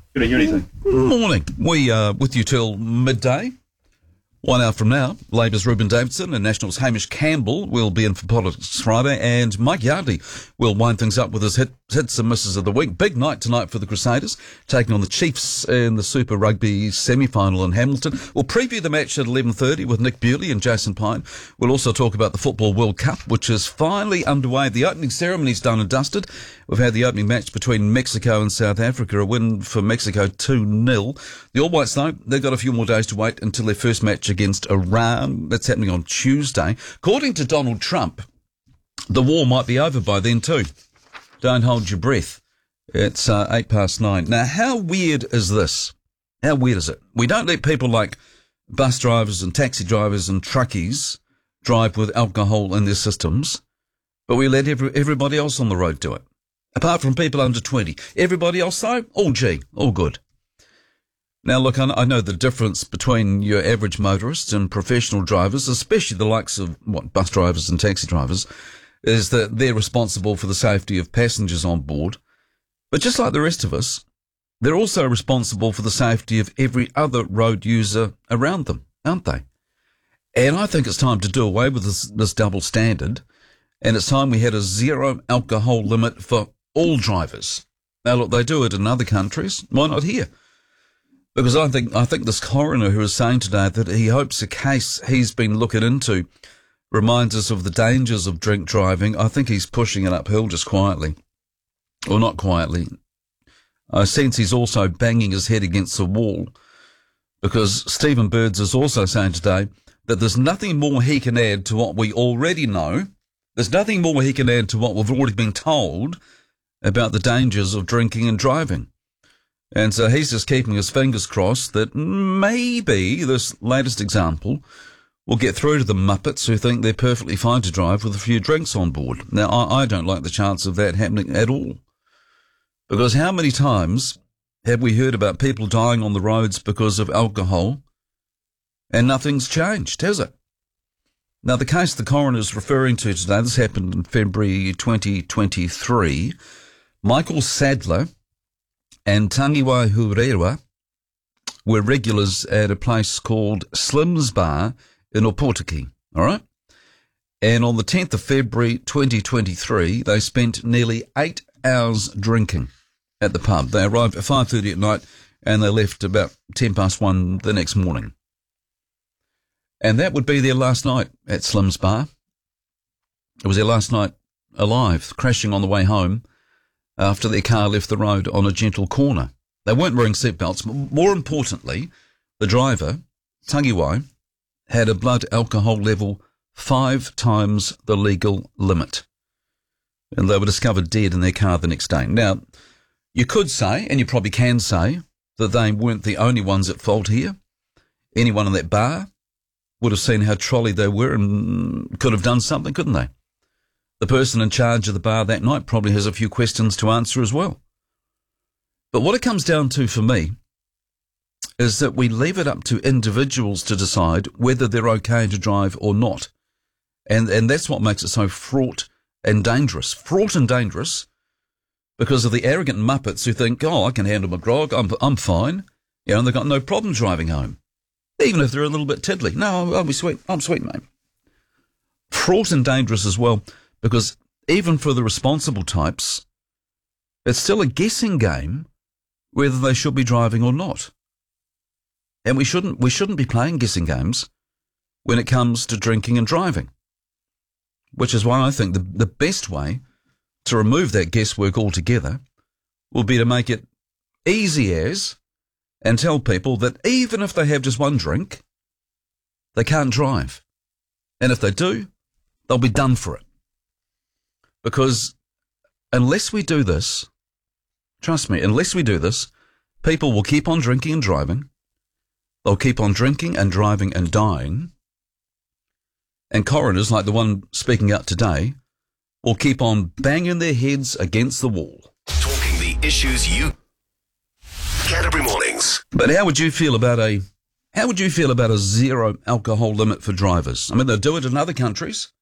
Good to hear anything. Morning. We are with you till midday. 1 hour from now, Labour's Ruben Davidson and National's Hamish Campbell will be in for Politics Friday, and Mike Yardley will wind things up with his hits and misses of the week. Big night tonight for the Crusaders, taking on the Chiefs in the Super Rugby semi-final in Hamilton. We'll preview the match at 11:30 with Nick Bewley and Jason Pine. We'll also talk about the Football World Cup, which is finally underway. The opening ceremony's done and dusted. We've had the opening match between Mexico and South Africa, a win for Mexico 2-0. The All Whites, though, they've got a few more days to wait until their first match against Iran. That's happening on Tuesday. According to Donald Trump, the war might be over by then too. Don't hold your breath. It's 9:08. Now, how weird is this? How weird is it? We don't let people like bus drivers and taxi drivers and truckies drive with alcohol in their systems, but we let everybody else on the road do it. Apart from people under 20. Everybody else, though, all G, all good. Now, look, I know the difference between your average motorists and professional drivers, especially the likes of, bus drivers and taxi drivers, is that they're responsible for the safety of passengers on board. But just like the rest of us, they're also responsible for the safety of every other road user around them, aren't they? And I think it's time to do away with this double standard, and it's time we had a zero alcohol limit for all drivers. Now, look, they do it in other countries. Why not here? Because I think this coroner who is saying today that he hopes a case he's been looking into reminds us of the dangers of drink driving. I think he's pushing it uphill just quietly. Or not quietly. I sense he's also banging his head against the wall, because Stephen Birds is also saying today that there's nothing more he can add to what we already know. There's nothing more he can add to what we've already been told about the dangers of drinking and driving. And so he's just keeping his fingers crossed that maybe this latest example will get through to the Muppets who think they're perfectly fine to drive with a few drinks on board. Now, I don't like the chance of that happening at all. Because how many times have we heard about people dying on the roads because of alcohol and nothing's changed, has it? Now, the case the coroner is referring to today, this happened in February 2023. Michael Sadler and Tangiwai Hurewa were regulars at a place called Slim's Bar in Opotiki, all right? And on the 10th of February 2023, they spent nearly 8 hours drinking at the pub. They arrived at 5:30 at night and they left about 1:10 the next morning. And that would be their last night at Slim's Bar. It was their last night alive, crashing on the way home after their car left the road on a gentle corner. They weren't wearing seatbelts. More importantly, the driver, Tangiwai, had a blood alcohol level 5 times the legal limit. And they were discovered dead in their car the next day. Now, you could say, and you probably can say, that they weren't the only ones at fault here. Anyone in that bar would have seen how trolley they were and could have done something, couldn't they? The person in charge of the bar that night probably has a few questions to answer as well. But what it comes down to for me is that we leave it up to individuals to decide whether they're okay to drive or not. And that's what makes it so fraught and dangerous. Fraught and dangerous because of the arrogant muppets who think, oh, I can handle my grog, I'm fine. You know, and they've got no problem driving home. Even if they're a little bit tiddly. No, I'll be sweet. I'm sweet, mate. Fraught and dangerous as well, because even for the responsible types, it's still a guessing game whether they should be driving or not. And we shouldn't be playing guessing games when it comes to drinking and driving. Which is why I think the best way to remove that guesswork altogether will be to make it easy as, and tell people that even if they have just one drink, they can't drive. And if they do, they'll be done for it. Because unless we do this, trust me, unless we do this, people will keep on drinking and driving. They'll keep on drinking and driving and dying. And coroners, like the one speaking out today, will keep on banging their heads against the wall. Talking the issues you... Canterbury Mornings. But how would you feel about a zero alcohol limit for drivers? I mean, they do it in other countries.